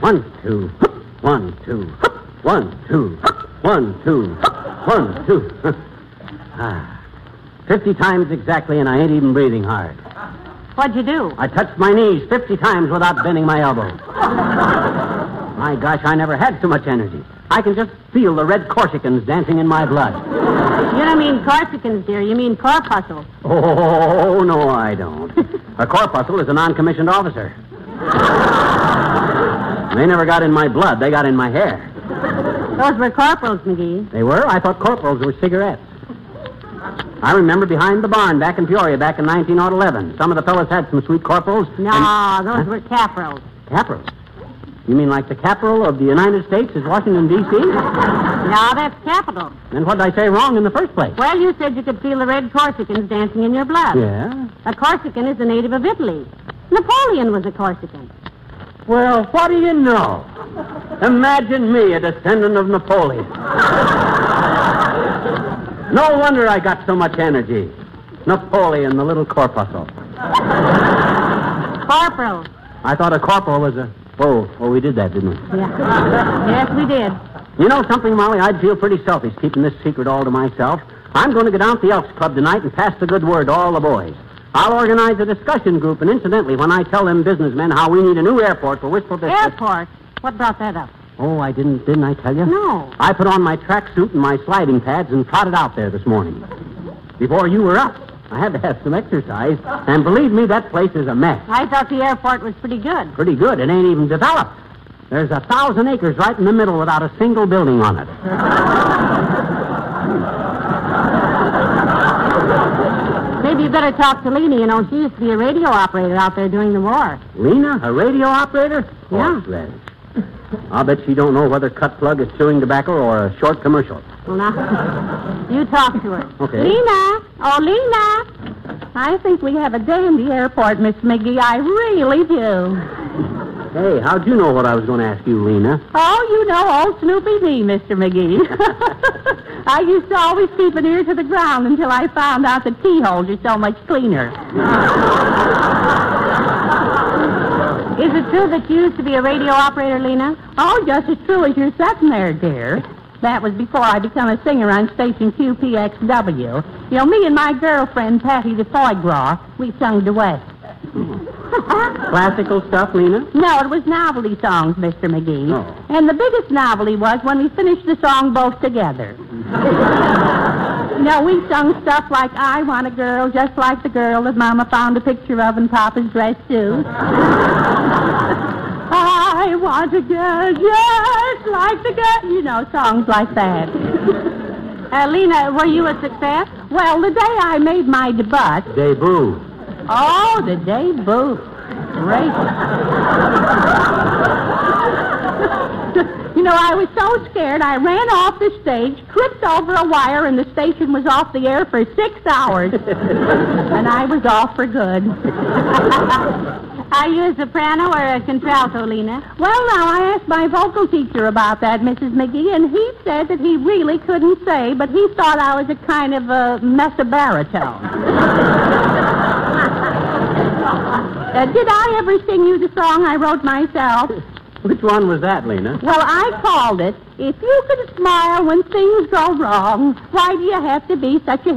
1, 2, 1, 2, 1, 2, 1, 2, 1, 2. 50 times exactly, and I ain't even breathing hard. What'd you do? I touched my knees 50 times without bending my elbow. My gosh, I never had so much energy. I can just feel the red Corsicans dancing in my blood. You don't mean Corsicans, dear. You mean corpuscles. Oh, no, I don't. A corpuscle is a non-commissioned officer. They never got in my blood. They got in my hair. Those were corporals, McGee. They were? I thought corporals were cigarettes. I remember behind the barn back in Peoria back in 1911. Some of the fellas had some sweet corporals. No, those were caporals. Caporals? You mean like the capital of the United States is Washington, D.C.? No, that's capital. Then what did I say wrong in the first place? Well, you said you could feel the red Corsicans dancing in your blood. Yeah? A Corsican is a native of Italy. Napoleon was a Corsican. Well, what do you know? Imagine me, a descendant of Napoleon. No wonder I got so much energy. Napoleon, the little corpuscle. Corporal. I thought a corporal was a... Oh, we did that, didn't we? Yeah. Yes, we did. You know something, Molly? I'd feel pretty selfish keeping this secret all to myself. I'm going to go down to the Elks Club tonight and pass the good word to all the boys. I'll organize a discussion group, and incidentally, when I tell them businessmen how we need a new airport for Wistful Vista... Airport? What brought that up? Oh, I didn't I tell you? No. I put on my tracksuit and my sliding pads and trotted out there this morning. Before you were up. I had to have some exercise, and believe me, that place is a mess. I thought the airport was pretty good. Pretty good. It ain't even developed. There's 1,000 acres right in the middle without a single building on it. Maybe you better talk to Lena. You know, she used to be a radio operator out there during the war. Lena? A radio operator? Yeah. Horseradish. I'll bet she don't know whether cut plug is chewing tobacco or a short commercial. Well, now, you talk to her. Okay. Lena! Oh, Lena! I think we have a dandy airport, Miss McGee. I really do. Hey, how'd you know what I was going to ask you, Lena? Oh, you know old Snoopy me, Mr. McGee. I used to always keep an ear to the ground until I found out that keyholes are so much cleaner. Is it true that you used to be a radio operator, Lena? Oh, just as true as you're sitting there, dear. That was before I became a singer on station QPXW. You know, me and my girlfriend, Patty the Foie Gras, we sung duets. Classical stuff, Lena? No, it was novelty songs, Mr. McGee. Oh. And the biggest novelty was when we finished the song both together. No, we sung stuff like, I want a girl just like the girl that Mama found a picture of in Papa's dress suit. I want a girl just like the girl. You know, songs like that. Lena, were you a success? Well, the day I made my debut... Debut. Oh, the debut. Great. You know, I was so scared, I ran off the stage, tripped over a wire, and the station was off the air for 6 hours. And I was off for good. Are you a soprano or a contralto, Lena? Well, now, I asked my vocal teacher about that, Mrs. McGee, and he said that he really couldn't say, but he thought I was a kind of a mezzo-baritone. Did I ever sing you the song I wrote myself? Which one was that, Lena? Well, I called it, If You Could Smile When Things Go Wrong, Why Do You Have to Be Such a